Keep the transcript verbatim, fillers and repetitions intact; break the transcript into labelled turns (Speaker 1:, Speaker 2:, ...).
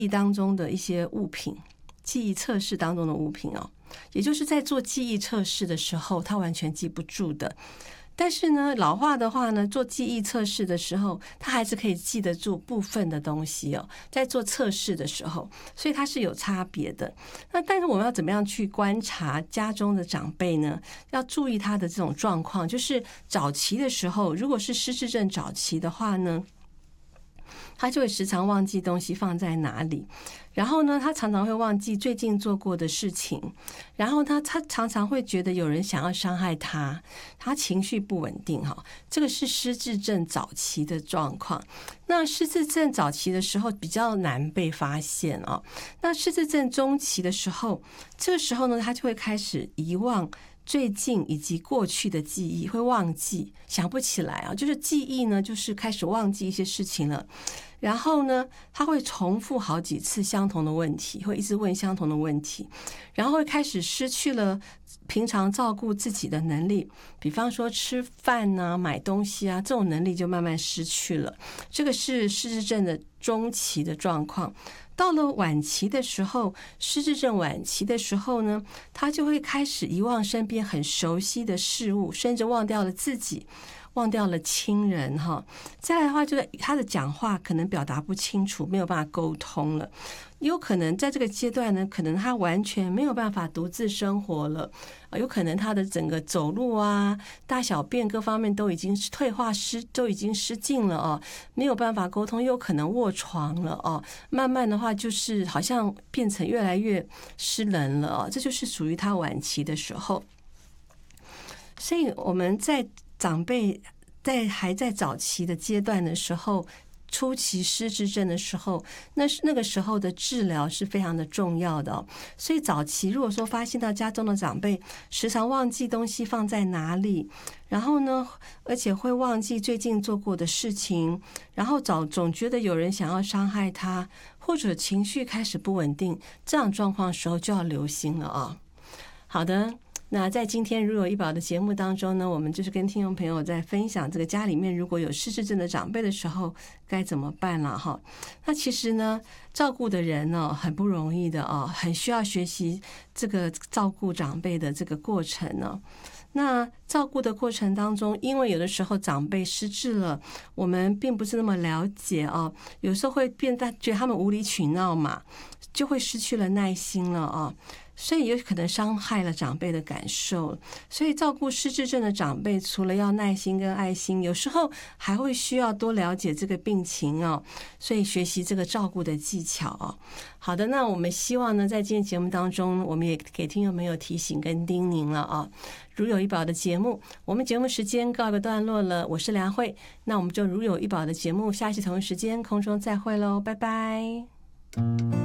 Speaker 1: 忆当中的一些物品，记忆测试当中的物品哦，也就是在做记忆测试的时候，他完全记不住的。但是呢，老化的话呢，做记忆测试的时候，他还是可以记得住部分的东西哦，在做测试的时候，所以它是有差别的。那但是我们要怎么样去观察家中的长辈呢？要注意他的这种状况，就是早期的时候，如果是失智症早期的话呢，他就会时常忘记东西放在哪里，然后呢，他常常会忘记最近做过的事情，然后他他常常会觉得有人想要伤害他，他情绪不稳定哈，这个是失智症早期的状况。那失智症早期的时候比较难被发现哦，那失智症中期的时候，这个时候呢，他就会开始遗忘最近以及过去的记忆，会忘记，想不起来啊，就是记忆呢，就是开始忘记一些事情了。然后呢，他会重复好几次相同的问题，会一直问相同的问题，然后会开始失去了平常照顾自己的能力，比方说吃饭啊、买东西啊，这种能力就慢慢失去了。这个是失智症的中期的状况。到了晚期的时候，失智症晚期的时候呢，他就会开始遗忘身边很熟悉的事物，甚至忘掉了自己，忘掉了亲人哈。再来的话，就是他的讲话可能表达不清楚，没有办法沟通了。有可能在这个阶段呢，可能他完全没有办法独自生活了，有可能他的整个走路啊、大小便各方面都已经退化失，都已经失禁了哦，没有办法沟通，有可能卧床了哦。慢慢的话，就是好像变成越来越失能了哦，这就是属于他晚期的时候。所以我们在长辈在还在早期的阶段的时候，初期失智症的时候，那是那个时候的治疗是非常的重要的哦。所以早期如果说发现到家中的长辈时常忘记东西放在哪里，然后呢，而且会忘记最近做过的事情，然后总总觉得有人想要伤害他，或者情绪开始不稳定，这样状况的时候就要留心了啊。好的。那在今天如有医保的节目当中呢，我们就是跟听众朋友在分享这个家里面如果有失智症的长辈的时候该怎么办了哈。那其实呢，照顾的人呢很不容易的哦，很需要学习这个照顾长辈的这个过程呢。那照顾的过程当中，因为有的时候长辈失智了，我们并不是那么了解哦，有时候会变得觉得他们无理取闹嘛，就会失去了耐心了哦。所以有可能伤害了长辈的感受，所以照顾失智症的长辈，除了要耐心跟爱心，有时候还会需要多了解这个病情哦，所以学习这个照顾的技巧哦。好的，那我们希望呢，在今天节目当中，我们也给听众朋友提醒跟叮咛了啊。如有医保的节目，我们节目时间告一个段落了，我是梁慧，那我们就如有医保的节目，下期同一时间空中再会喽，拜拜。